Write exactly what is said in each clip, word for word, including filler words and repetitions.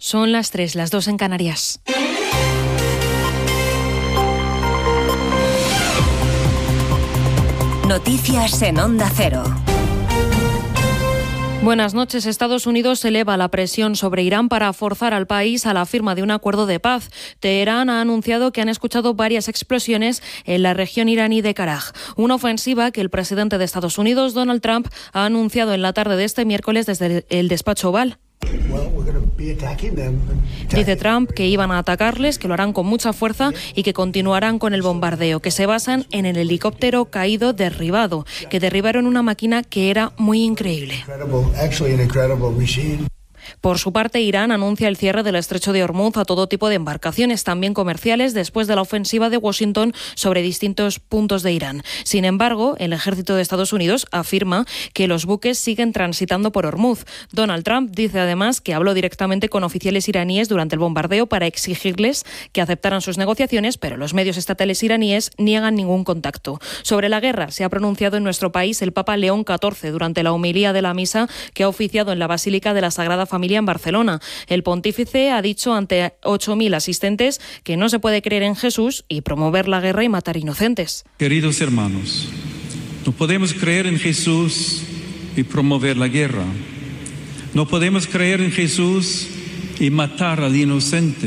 Son las tres, las dos en Canarias. Noticias en Onda Cero. Buenas noches. Estados Unidos eleva la presión sobre Irán para forzar al país a la firma de un acuerdo de paz. Teherán ha anunciado que han escuchado varias explosiones en la región iraní de Karaj, una ofensiva que el presidente de Estados Unidos, Donald Trump, ha anunciado en la tarde de este miércoles desde el despacho Oval. Dice Trump que iban a atacarles, que lo harán con mucha fuerza y que continuarán con el bombardeo, que se basan en el helicóptero caído derribado, que derribaron una máquina que era muy increíble. Por su parte, Irán anuncia el cierre del estrecho de Hormuz a todo tipo de embarcaciones, también comerciales, después de la ofensiva de Washington sobre distintos puntos de Irán. Sin embargo, el ejército de Estados Unidos afirma que los buques siguen transitando por Hormuz. Donald Trump dice además que habló directamente con oficiales iraníes durante el bombardeo para exigirles que aceptaran sus negociaciones, pero los medios estatales iraníes niegan ningún contacto. Sobre la guerra se ha pronunciado en nuestro país el Papa León catorce durante la homilía de la misa que ha oficiado en la Basílica de la Sagrada Familia en Barcelona. El pontífice ha dicho ante ocho mil asistentes que no se puede creer en Jesús y promover la guerra y matar inocentes. Queridos hermanos, no podemos creer en Jesús y promover la guerra. No podemos creer en Jesús y matar al inocente.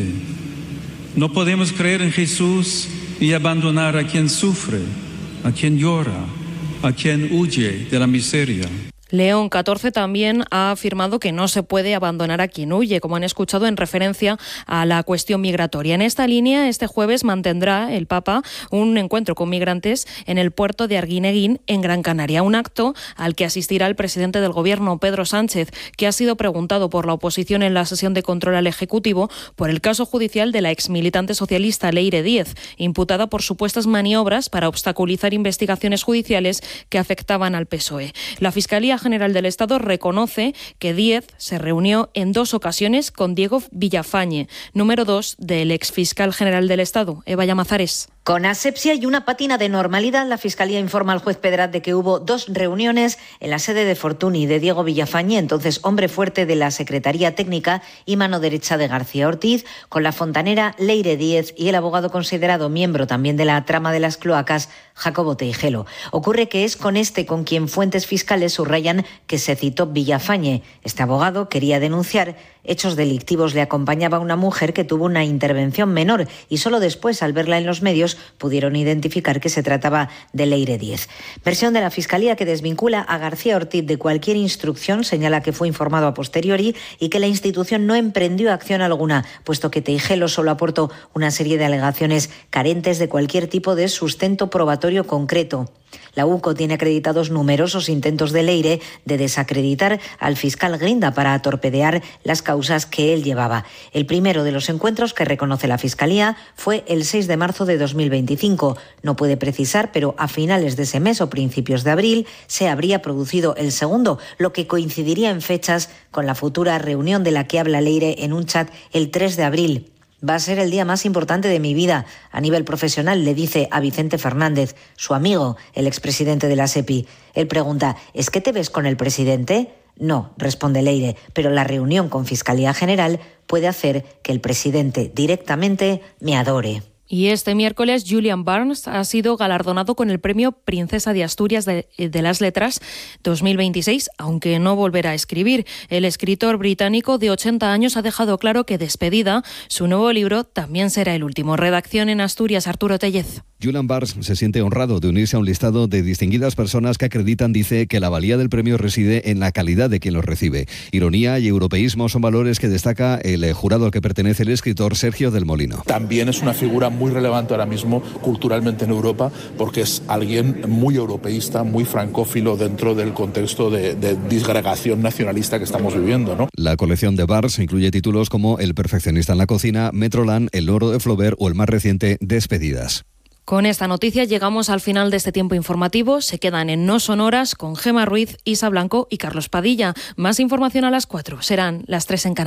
No podemos creer en Jesús y abandonar a quien sufre, a quien llora, a quien huye de la miseria. León catorce también ha afirmado que no se puede abandonar a quien huye, como han escuchado, en referencia a la cuestión migratoria. En esta línea, este jueves mantendrá el Papa un encuentro con migrantes en el puerto de Arguineguín, en Gran Canaria, un acto al que asistirá el presidente del Gobierno, Pedro Sánchez, que ha sido preguntado por la oposición en la sesión de control al Ejecutivo por el caso judicial de la exmilitante socialista Leire Díez, imputada por supuestas maniobras para obstaculizar investigaciones judiciales que afectaban al P S O E. La Fiscalía General del Estado reconoce que Díez se reunió en dos ocasiones con Diego Villafañe, número dos del exfiscal general del Estado, Eva Llamazares. Con asepsia y una pátina de normalidad, la Fiscalía informa al juez Pedraz de que hubo dos reuniones en la sede de Fortuny de Diego Villafañe, entonces hombre fuerte de la Secretaría Técnica y mano derecha de García Ortiz, con la fontanera Leire Díez y el abogado considerado miembro también de la trama de las cloacas, Jacobo Teijelo. Ocurre que es con este con quien fuentes fiscales subrayan que se citó Villafañe. Este abogado quería denunciar hechos delictivos. Le acompañaba una mujer que tuvo una intervención menor y solo después, al verla en los medios, pudieron identificar que se trataba de Leire Díez. Versión de la Fiscalía que desvincula a García Ortiz de cualquier instrucción, señala que fue informado a posteriori y que la institución no emprendió acción alguna, puesto que Teijelo solo aportó una serie de alegaciones carentes de cualquier tipo de sustento probatorio concreto. La U C O tiene acreditados numerosos intentos de Leire de desacreditar al fiscal Grinda para torpedear las causas que él llevaba. El primero de los encuentros que reconoce la Fiscalía fue el seis de marzo de dos mil veinticinco. No puede precisar, pero a finales de ese mes o principios de abril se habría producido el segundo, lo que coincidiría en fechas con la futura reunión de la que habla Leire en un chat el tres de abril. Va a ser el día más importante de mi vida a nivel profesional, le dice a Vicente Fernández, su amigo, el expresidente de la SEPI. Él pregunta, ¿es que te ves con el presidente? No, responde Leire, pero la reunión con Fiscalía General puede hacer que el presidente directamente me adore. Y este miércoles Julian Barnes ha sido galardonado con el premio Princesa de Asturias de, de las Letras dos mil veintiséis, aunque no volverá a escribir. El escritor británico de ochenta años ha dejado claro que Despedida, su nuevo libro, también será el último. Redacción en Asturias, Arturo Tellez. Julian Barnes se siente honrado de unirse a un listado de distinguidas personas que acreditan, dice, que la valía del premio reside en la calidad de quien lo recibe. Ironía y europeísmo son valores que destaca el jurado al que pertenece el escritor Sergio del Molino. También es una figura muy relevante ahora mismo culturalmente en Europa, porque es alguien muy europeísta, muy francófilo dentro del contexto de, de disgregación nacionalista que estamos viviendo, ¿no? La colección de Barnes incluye títulos como El perfeccionista en la cocina, Metroland, El oro de Flaubert o el más reciente, Despedidas. Con esta noticia llegamos al final de este tiempo informativo. Se quedan en No Sonoras con Gema Ruiz, Isa Blanco y Carlos Padilla. Más información a las cuatro. Serán las tres en Canarias.